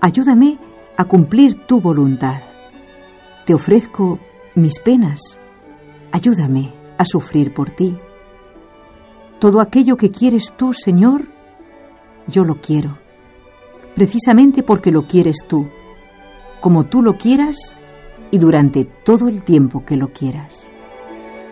Ayúdame a cumplir tu voluntad. Te ofrezco mis penas. Ayúdame a sufrir por ti. Todo aquello que quieres tú, Señor, yo lo quiero, precisamente porque lo quieres tú, como tú lo quieras y durante todo el tiempo que lo quieras.